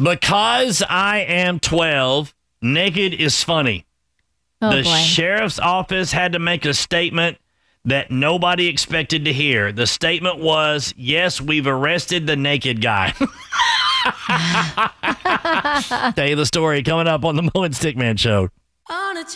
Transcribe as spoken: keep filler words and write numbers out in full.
Because I am twelve, naked is funny. Oh, the boy. sheriff's office had to make a statement that nobody expected to hear. The statement was, yes, we've arrested the naked guy. Tell you the story coming up on the Mo and Stickman Show.